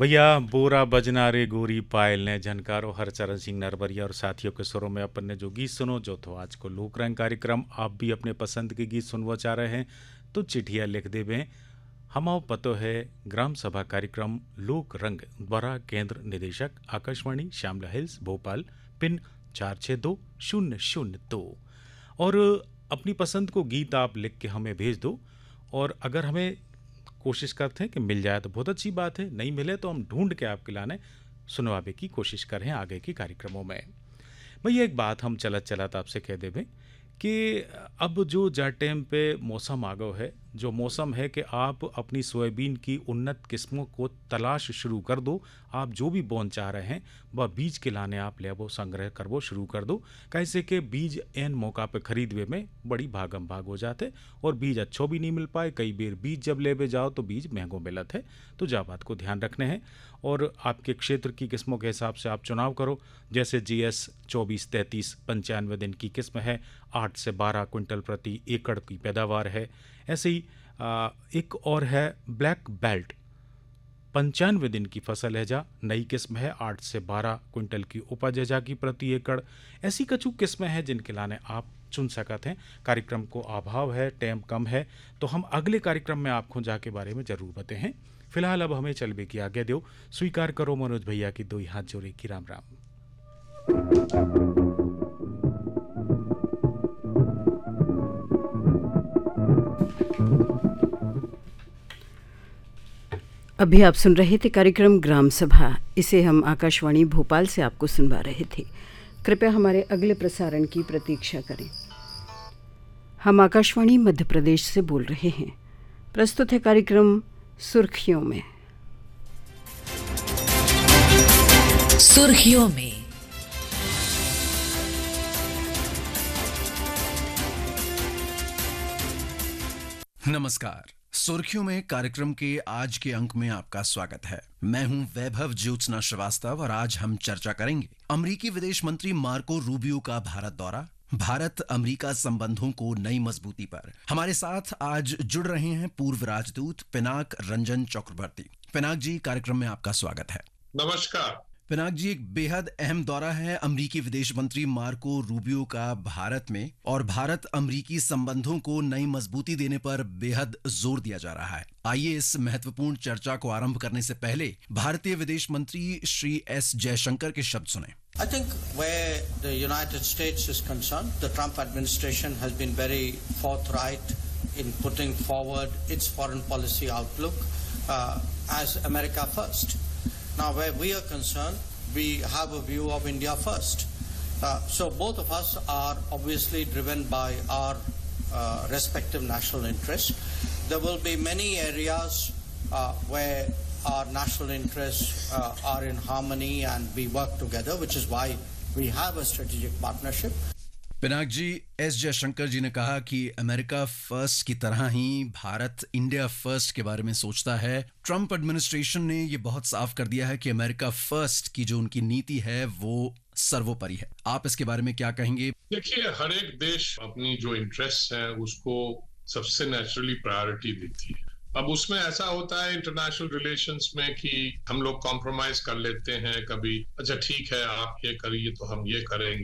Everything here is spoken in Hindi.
भैया बोरा बजना रे गोरी पायल ने झनकारो हरचरण सिंह नरवरिया और साथियों के स्वरों में अपन ने जो गीत सुनो जो तो आज को लोक रंग कार्यक्रम आप भी अपने पसंद के गीत सुनवा चाह रहे हैं तो चिट्ठिया लिख देवे। हमाओ पतो है ग्राम सभा कार्यक्रम लोक रंग द्वारा केंद्र निदेशक आकाशवाणी श्यामला हिल्स भोपाल पिन 462002 और अपनी पसंद को गीत आप लिख के हमें भेज दो। और अगर हमें कोशिश करते हैं कि मिल जाए तो बहुत अच्छी बात है, नहीं मिले तो हम ढूंढ के आपके लाने सुनवावे की कोशिश करें आगे के कार्यक्रमों में। भैया एक बात हम चलत चलत आपसे कह देवें कि अब जो जा टाइम पे मौसम आ गो है, जो मौसम है कि आप अपनी सोयाबीन की उन्नत किस्मों को तलाश शुरू कर दो। आप जो भी बोन चाह रहे हैं वह बीज के लाने आप ले वो संग्रह करवो शुरू कर दो। कैसे कि बीज एन मौका पे खरीदवे में बड़ी भागम भाग हो जाते और बीज अच्छो भी नहीं मिल पाए। कई बार बीज जब लेवे जाओ तो बीज महंगो मिलत है, तो जा बात को ध्यान रखने हैं और आपके क्षेत्र की किस्मों के हिसाब से आप चुनाव करो। जैसे GS 2433 95 दिन की किस्म है, 8 से 12 क्विंटल प्रति एकड़ की पैदावार है। ऐसे ही एक और है ब्लैक बेल्ट 95 दिन की फसल है, जा नई किस्म है, 8 से 12 क्विंटल की उपज है जा की प्रति एकड़। ऐसी कछु किस्में हैं जिनके लाने आप चुन सकते हैं। कार्यक्रम को अभाव है, टाइम कम है, तो हम अगले कार्यक्रम में आपको जाके बारे में जरूर बताते हैं। फिलहाल अब हमें चलवे की आज्ञा दो। स्वीकार करो मनोज भैया की दो ही हाथ जोड़े की राम राम। अभी आप सुन रहे थे कार्यक्रम ग्राम सभा। इसे हम आकाशवाणी भोपाल से आपको सुनवा रहे थे। कृपया हमारे अगले प्रसारण की प्रतीक्षा करें। हम आकाशवाणी मध्य प्रदेश से बोल रहे हैं। प्रस्तुत है कार्यक्रम सुर्खियों में। सुर्खियों में नमस्कार। सुर्खियों में कार्यक्रम के आज के अंक में आपका स्वागत है। मैं हूं वैभव ज्योत्सना श्रीवास्तव और आज हम चर्चा करेंगे अमेरिकी विदेश मंत्री मार्को रूबियो का भारत दौरा, भारत अमेरिका संबंधों को नई मजबूती पर। हमारे साथ आज जुड़ रहे हैं पूर्व राजदूत पिनाक रंजन चक्रवर्ती। पिनाक जी, कार्यक्रम में आपका स्वागत है। नमस्कार। पिनाक जी, एक बेहद अहम दौरा है अमेरिकी विदेश मंत्री मार्को रूबियो का भारत में, और भारत अमेरिकी संबंधों को नई मजबूती देने पर बेहद जोर दिया जा रहा है। आइए इस महत्वपूर्ण चर्चा को आरंभ करने से पहले भारतीय विदेश मंत्री श्री S जयशंकर के शब्द सुने। I think where the United States is concerned, the Trump administration has been very forthright in putting forward its foreign policy outlook as America first. Now, where we are concerned, we have a view of India first. So both of us are obviously driven by our respective national interests. There will be many areas where our national interests are in harmony and we work together, which is why we have a strategic partnership. Pinaka ji, S Jaishankar जी ने कहा कि अमेरिका फर्स्ट की तरह ही भारत इंडिया फर्स्ट के बारे में सोचता है। ट्रंप एडमिनिस्ट्रेशन ने ये बहुत साफ कर दिया है कि अमेरिका फर्स्ट की जो उनकी नीति है वो सर्वोपरि है। आप इसके बारे में क्या कहेंगे? देखिए, हर एक देश अपनी जो इंटरेस्ट है उसको सबसे नेचुरली प्रायोरिटी देती है। अब उसमें ऐसा होता है इंटरनेशनल रिलेशंस में कि हम लोग कॉम्प्रोमाइज कर लेते हैं। कभी अच्छा ठीक है आप ये करिए तो हम ये करेंगे,